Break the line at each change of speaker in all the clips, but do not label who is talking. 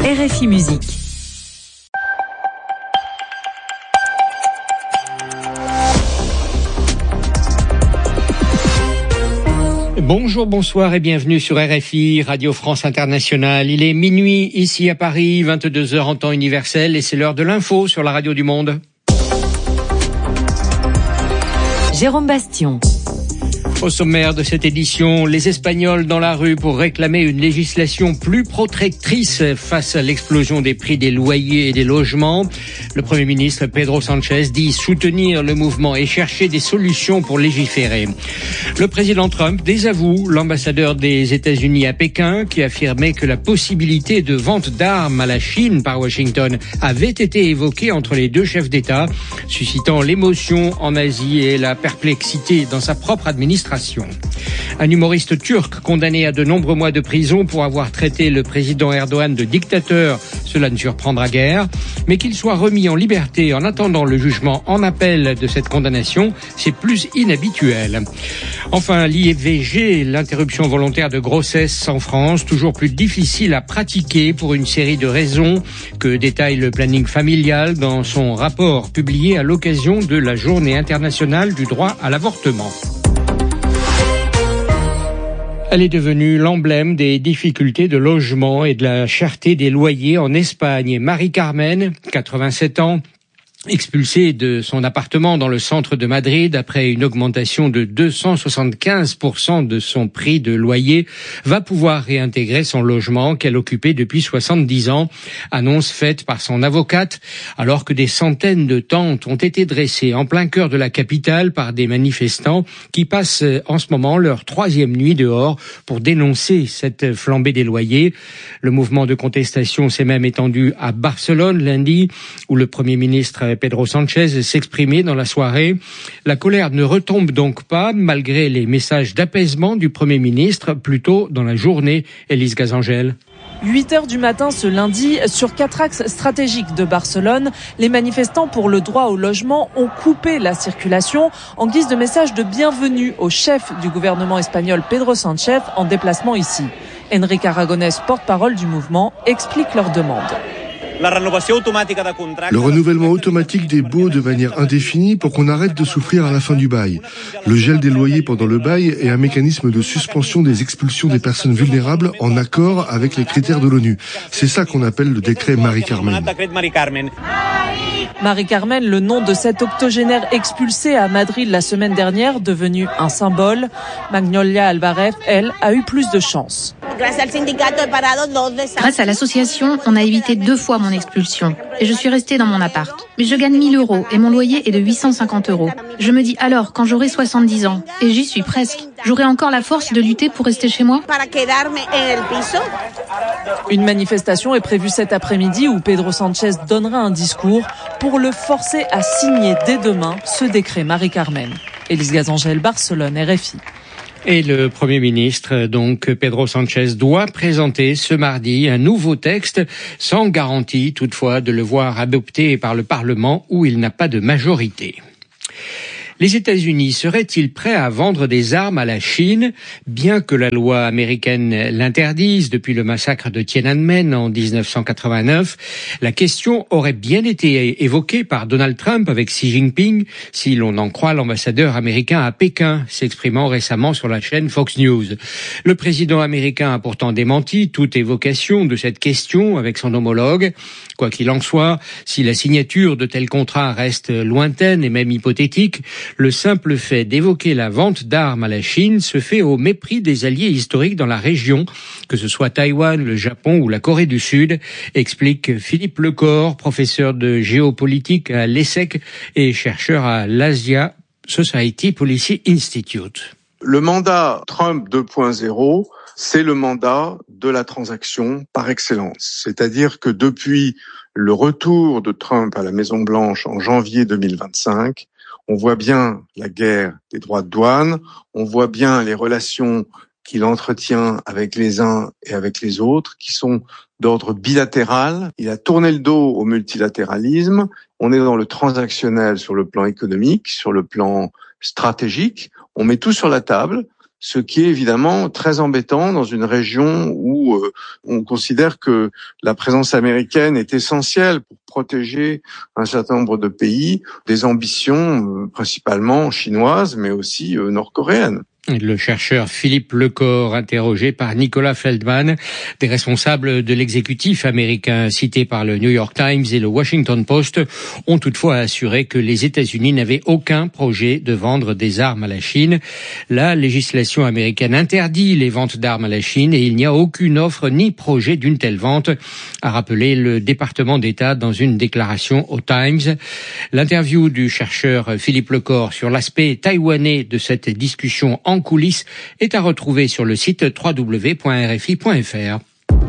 RFI Musique.
Bonjour, bonsoir et bienvenue sur RFI, Radio France Internationale. Il est minuit ici à Paris, 22h en temps universel et c'est l'heure de l'info sur la radio du monde.
Jérôme Bastion.
Au sommaire de cette édition, les Espagnols dans la rue pour réclamer une législation plus protectrice face à l'explosion des prix des loyers et des logements. Le Premier ministre Pedro Sánchez dit soutenir le mouvement et chercher des solutions pour légiférer. Le président Trump désavoue l'ambassadeur des États-Unis à Pékin qui affirmait que la possibilité de vente d'armes à la Chine par Washington avait été évoquée entre les deux chefs d'État, suscitant l'émotion en Asie et la perplexité dans sa propre administration. Un humoriste turc condamné à de nombreux mois de prison pour avoir traité le président Erdogan de dictateur, cela ne surprendra guère, mais qu'il soit remis en liberté en attendant le jugement en appel de cette condamnation, c'est plus inhabituel. Enfin, l'IVG, l'interruption volontaire de grossesse en France, toujours plus difficile à pratiquer pour une série de raisons que détaille le planning familial dans son rapport publié à l'occasion de la Journée internationale du droit à l'avortement. Elle est devenue l'emblème des difficultés de logement et de la cherté des loyers en Espagne. Marie-Carmen, 87 ans, expulsée de son appartement dans le centre de Madrid après une augmentation de 275% de son prix de loyer, va pouvoir réintégrer son logement qu'elle occupait depuis 70 ans. Annonce faite par son avocate, alors que des centaines de tentes ont été dressées en plein cœur de la capitale par des manifestants qui passent en ce moment leur 3e nuit dehors pour dénoncer cette flambée des loyers. Le mouvement de contestation s'est même étendu à Barcelone lundi, où le Premier ministre Pedro Sánchez s'exprimait dans la soirée. La colère ne retombe donc pas, malgré les messages d'apaisement du Premier ministre, plus tôt dans la journée. Élise Gazangel.
8h du matin ce lundi, sur 4 axes stratégiques de Barcelone, les manifestants pour le droit au logement ont coupé la circulation en guise de message de bienvenue au chef du gouvernement espagnol Pedro Sánchez en déplacement ici. Enrique Aragonès, porte-parole du mouvement, explique leur demande.
Le renouvellement automatique des baux de manière indéfinie pour qu'on arrête de souffrir à la fin du bail. Le gel des loyers pendant le bail et un mécanisme de suspension des expulsions des personnes vulnérables en accord avec les critères de l'ONU. C'est ça qu'on appelle le décret Marie-Carmen.
Marie-Carmen, le nom de cette octogénaire expulsée à Madrid la semaine dernière, devenu un symbole. Magnolia Alvarez, elle, a eu plus de chance.
Grâce à l'association, on a évité 2 fois mon expulsion. Et je suis restée dans mon appart. Mais je gagne 1 000 € et mon loyer est de 850 €. Je me dis alors, quand j'aurai 70 ans, et j'y suis presque, j'aurai encore la force de lutter pour rester chez moi ?
Une manifestation est prévue cet après-midi où Pedro Sánchez donnera un discours pour le forcer à signer dès demain ce décret Marie-Carmen. Élise Gazangel, Barcelone, RFI.
Et le Premier ministre, donc Pedro Sánchez, doit présenter ce mardi un nouveau texte, sans garantie toutefois de le voir adopté par le Parlement où il n'a pas de majorité. Les États-Unis seraient-ils prêts à vendre des armes à la Chine, bien que la loi américaine l'interdise depuis le massacre de Tiananmen en 1989? La question aurait bien été évoquée par Donald Trump avec Xi Jinping, si l'on en croit l'ambassadeur américain à Pékin, s'exprimant récemment sur la chaîne Fox News. Le président américain a pourtant démenti toute évocation de cette question avec son homologue. Quoi qu'il en soit, si la signature de tels contrats reste lointaine et même hypothétique, le simple fait d'évoquer la vente d'armes à la Chine se fait au mépris des alliés historiques dans la région, que ce soit Taïwan, le Japon ou la Corée du Sud, explique Philippe Lecor, professeur de géopolitique à l'ESSEC et chercheur à l'Asia Society Policy Institute.
Le mandat Trump 2.0, c'est le mandat de la transaction par excellence. C'est-à-dire que depuis le retour de Trump à la Maison-Blanche en janvier 2025, on voit bien la guerre des droits de douane, on voit bien les relations qu'il entretient avec les uns et avec les autres, qui sont d'ordre bilatéral. Il a tourné le dos au multilatéralisme. On est dans le transactionnel sur le plan économique, sur le plan stratégique. On met tout sur la table. ce qui est évidemment très embêtant dans une région où on considère que la présence américaine est essentielle pour protéger un certain nombre de pays des ambitions principalement chinoises, mais aussi nord-coréennes.
Le chercheur Philippe Lecor, interrogé par Nicolas Feldman. Des responsables de l'exécutif américain cités par le New York Times et le Washington Post ont toutefois assuré que les États-Unis n'avaient aucun projet de vendre des armes à la Chine. La législation américaine interdit les ventes d'armes à la Chine et il n'y a aucune offre ni projet d'une telle vente, a rappelé le département d'État dans une déclaration au Times. L'interview du chercheur Philippe Lecor sur l'aspect taïwanais de cette discussion en coulisses est à retrouver sur le site www.rfi.fr.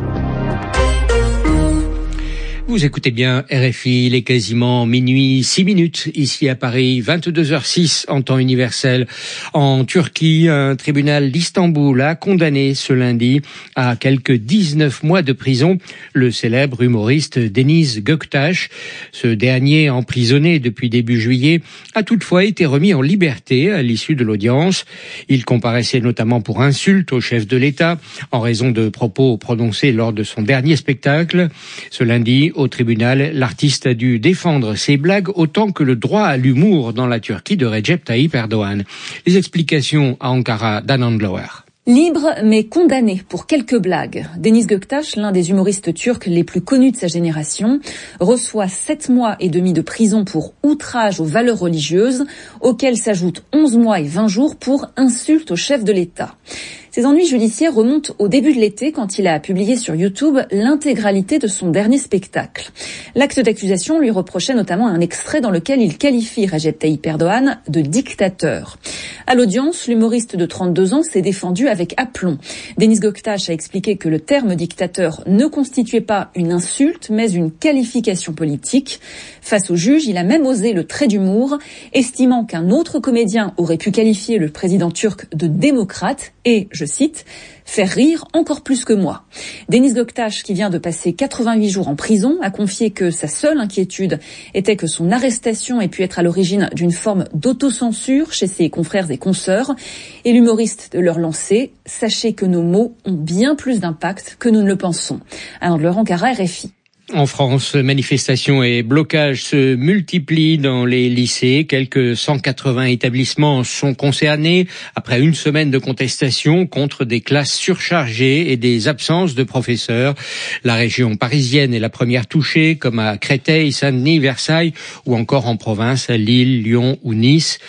Vous écoutez bien RFI, il est quasiment minuit 6 minutes ici à Paris, 22h06 en temps universel. En Turquie, un tribunal d'Istanbul a condamné ce lundi à quelques 19 mois de prison le célèbre humoriste Deniz Göktaş. Ce dernier, emprisonné depuis début juillet, a toutefois été remis en liberté à l'issue de l'audience. Il comparaissait notamment pour insulte au chef de l'État en raison de propos prononcés lors de son dernier spectacle. Ce lundi, au tribunal, l'artiste a dû défendre ses blagues autant que le droit à l'humour dans la Turquie de Recep Tayyip Erdogan. Les explications à Ankara d'Anandlower.
Libre mais condamné pour quelques blagues. Deniz Göktaş, l'un des humoristes turcs les plus connus de sa génération, reçoit 7 mois et demi de prison pour outrage aux valeurs religieuses, auxquels s'ajoutent 11 mois et 20 jours pour insulte au chef de l'État. Ses ennuis judiciaires remontent au début de l'été quand il a publié sur YouTube l'intégralité de son dernier spectacle. L'acte d'accusation lui reprochait notamment un extrait dans lequel il qualifie Recep Tayyip Erdogan de dictateur. À l'audience, l'humoriste de 32 ans s'est défendu avec aplomb. Deniz Göktaş a expliqué que le terme dictateur ne constituait pas une insulte, mais une qualification politique. Face au juge, il a même osé le trait d'humour, estimant qu'un autre comédien aurait pu qualifier le président turc de démocrate et, je cite, « faire rire encore plus que moi ». Deniz Göktaş, qui vient de passer 88 jours en prison, a confié que sa seule inquiétude était que son arrestation ait pu être à l'origine d'une forme d'autocensure chez ses confrères et consoeurs. Et l'humoriste de leur lancer « Sachez que nos mots ont bien plus d'impact que nous ne le pensons ». Anne-Laure Ankara, RFI.
En France, manifestations et blocages se multiplient dans les lycées. Quelques 180 établissements sont concernés après une semaine de contestation contre des classes surchargées et des absences de professeurs. La région parisienne est la première touchée, comme à Créteil, Saint-Denis, Versailles ou encore en province à Lille, Lyon ou Nice.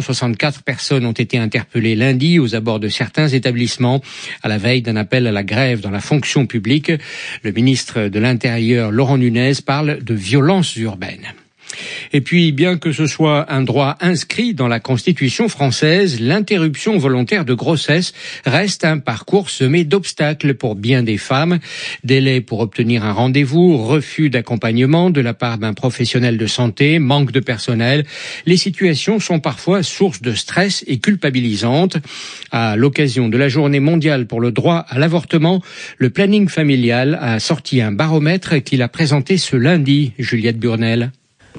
164 personnes ont été interpellées lundi aux abords de certains établissements à la veille d'un appel à la grève dans la fonction publique. Le ministre de l'Intérieur, Laurent Nunez, parle de violences urbaines. Et puis, bien que ce soit un droit inscrit dans la Constitution française, l'interruption volontaire de grossesse reste un parcours semé d'obstacles pour bien des femmes. Délai pour obtenir un rendez-vous, refus d'accompagnement de la part d'un professionnel de santé, manque de personnel. Les situations sont parfois source de stress et culpabilisantes. À l'occasion de la Journée mondiale pour le droit à l'avortement, le planning familial a sorti un baromètre qu'il a présenté ce lundi, Juliette Burnel.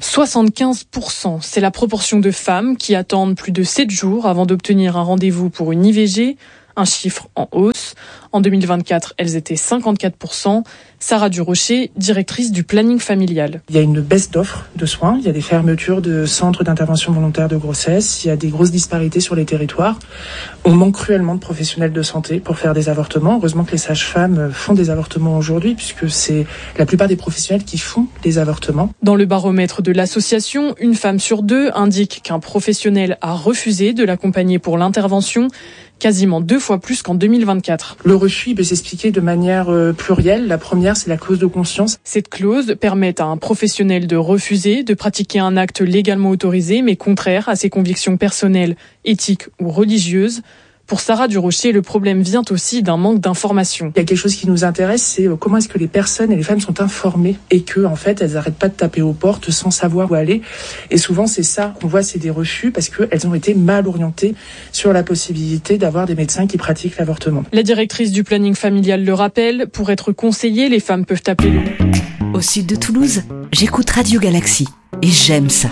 75%, c'est la proportion de femmes qui attendent plus de 7 jours avant d'obtenir un rendez-vous pour une IVG, un chiffre en hausse. En 2024, elles étaient 54%. Sarah Durocher, directrice du planning familial.
Il y a une baisse d'offres de soins, il y a des fermetures de centres d'intervention volontaire de grossesse, il y a des grosses disparités sur les territoires. On manque cruellement de professionnels de santé pour faire des avortements. Heureusement que les sages-femmes font des avortements aujourd'hui, puisque c'est la plupart des professionnels qui font des avortements.
Dans le baromètre de l'association, une femme sur 2 indique qu'un professionnel a refusé de l'accompagner pour l'intervention, quasiment 2 fois plus qu'en 2024.
Le refus peut s'expliquer de manière plurielle. La première, c'est la clause de conscience.
Cette clause permet à un professionnel de refuser de pratiquer un acte légalement autorisé, mais contraire à ses convictions personnelles, éthiques ou religieuses. Pour Sarah Durocher, le problème vient aussi d'un manque d'information.
Il y a quelque chose qui nous intéresse, c'est comment est-ce que les personnes et les femmes sont informées et que, en fait, elles n'arrêtent pas de taper aux portes sans savoir où aller. Et souvent, c'est ça qu'on voit, c'est des refus parce qu'elles ont été mal orientées sur la possibilité d'avoir des médecins qui pratiquent l'avortement.
La directrice du planning familial le rappelle, pour être conseillée, les femmes peuvent appeler
Au sud de Toulouse, j'écoute Radio Galaxy et j'aime ça.